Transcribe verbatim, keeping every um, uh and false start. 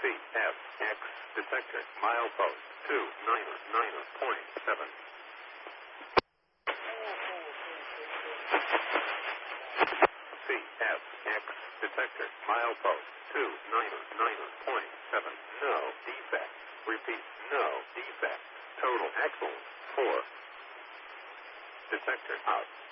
F X detector milepost two nine nine point seven. C F X detector milepost two nine nine point seven. No defect. Repeat, no defect. Total excellent. four. Detector out.